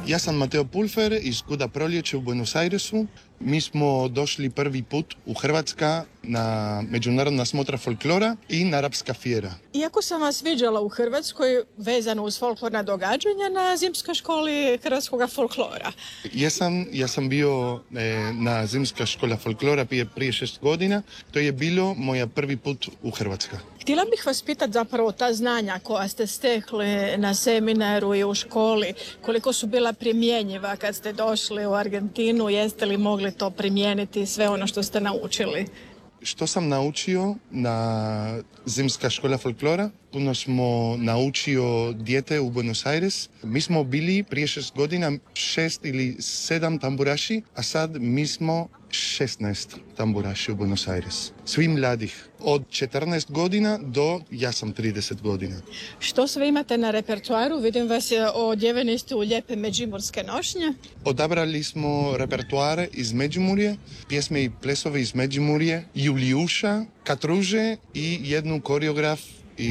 Ja sam Mateo Pulfer iz Kuda Proljeće u Buenos Airesu. Mi smo došli prvi put u Hrvatska na međunarodna smotra folklora i na Rapska fjera. Iako sam vas viđala u Hrvatskoj vezano uz folklorna događanja na zimskoj školi hrvatskog folklora. Ja sam bio na zimska škola folklora prije 6 godina. To je bilo moja prvi put u Hrvatska. Htjela bih vas pitati zapravo ta znanja koja ste stekli na seminaru i u školi, koliko su bila primjenjiva kad ste došli u Argentinu, jeste li mogli to primijeniti sve ono što ste naučili? Što sam naučio na zimska škola folklora? Puno smo naučio dijete u Buenos Aires. Mi smo bili prije 6 godina 6 ili 7 tamburaši, a sad mi smo 16 tamburaši u Buenos Aires. Svi mladih. Od 14 godina do ja sam 30 godina. Što sve imate na repertuaru? Vidim vas odjeveni ste u lijepe međimurske nošnje. Odabrali smo repertuare iz Međimurje, pjesme i plesove iz Međimurje, Julijuša, Katruže i jednu koreograf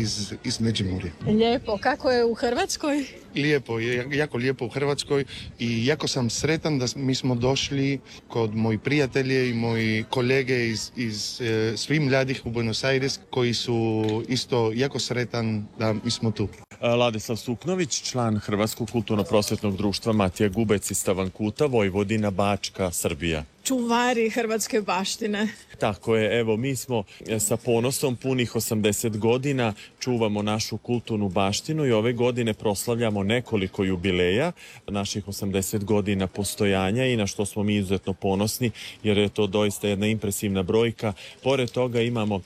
iz Međimurje. Lijepo. Kako je u Hrvatskoj? Lijepo, jako lijepo u Hrvatskoj i jako sam sretan da mi smo došli kod moji prijatelje i moji kolege iz svih mladih u Buenos Aires koji su isto jako sretan da mi smo tu. Ladislav Suknović, član Hrvatskog kulturno-prosvetnog društva Matija Gubec iz Tavankuta, Vojvodina, Bačka, Srbija. Čuvari hrvatske baštine. Tako je, evo mi smo sa ponosom punih 80 godina čuvamo našu kulturnu baštinu i ove godine proslavljamo nekoliko jubileja naših 80 godina postojanja i na što smo mi izuzetno ponosni jer je to doista jedna impresivna brojka. Pored toga imamo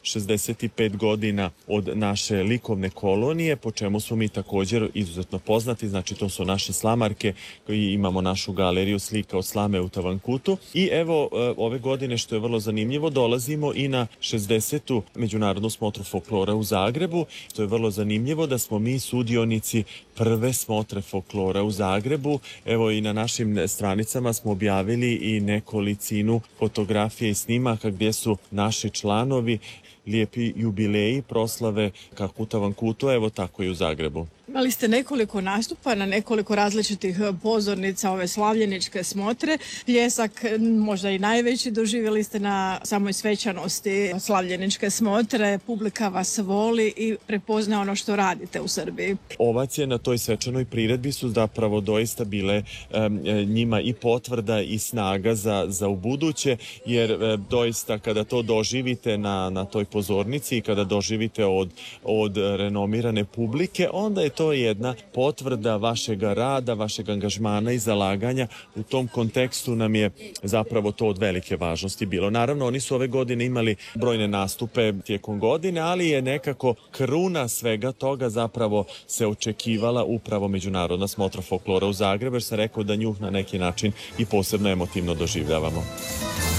65 godina od naše likovne kolonije, po čemu smo mi također izuzetno poznati, znači to su naše slamarke koji imamo našu galeriju slika od slame u Tavankutu i evo ove godine što je vrlo zanimljivo dolazimo i na 60. međunarodnu smotru folklora u Zagrebu. To je vrlo zanimljivo da smo mi sudionici prve smotre folklora u Zagrebu. Evo i na našim stranicama smo objavili i nekolicinu fotografije i snimaka gdje su naši članovi lijepi jubileji proslave kako u Tavankutu, evo tako i u Zagrebu. Imali ste nekoliko nastupa na nekoliko različitih pozornica ove slavljeničke smotre. Pljesak možda i najveći doživjeli ste na samoj svečanosti slavljeničke smotre. Publika vas voli i prepozna ono što radite u Srbiji. Ovacije na toj svečanoj priredbi su zapravo doista bile njima i potvrda i snaga za ubuduće, jer doista kada to doživite na toj pozornici i kada doživite od renomirane publike, onda je to jedna potvrda vašeg rada, vašeg angažmana i zalaganja. U tom kontekstu nam je zapravo to od velike važnosti bilo. Naravno, oni su ove godine imali brojne nastupe tijekom godine, ali je nekako kruna svega toga zapravo se očekivala upravo međunarodna smotra folklora u Zagrebu, jer sam rekao da nju na neki način i posebno emotivno doživljavamo.